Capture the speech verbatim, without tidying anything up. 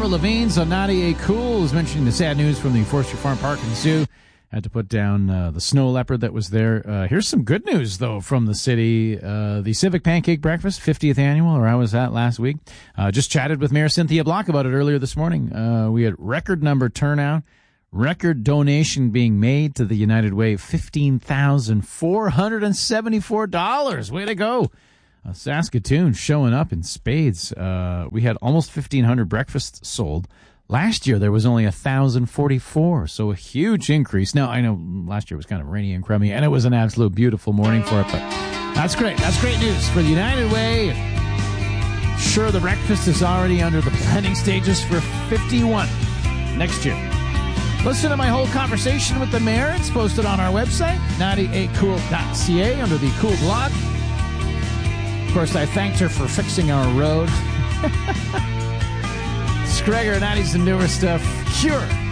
Avril Lavigne's on ninety-eight Cool was mentioning the sad news from the Forestry Farm Park and Zoo. Had to put down uh, the snow leopard that was there. Uh, here's some good news, though, from the city. Uh, the Civic Pancake Breakfast, fiftieth annual, or I was at last week. Uh, just chatted with Mayor Cynthia Block about it earlier this morning. Uh, we had record number turnout, record donation being made to the United Way, fifteen thousand four hundred seventy-four dollars. Way to go. Uh, Saskatoon showing up in spades. Uh, we had almost fifteen hundred breakfasts sold. Last year, there was only one thousand forty-four, so a huge increase. Now, I know last year was kind of rainy and crummy, and it was an absolute beautiful morning for it, but that's great. That's great news for the United Way. Sure, the breakfast is already under the planning stages for fifty-one next year. Listen to my whole conversation with the mayor. It's posted on our website, ninety-eight cool dot c a, under the Cool blog. Of course, I thanked her for fixing our road. Gregor, nineties and newer stuff. Cure.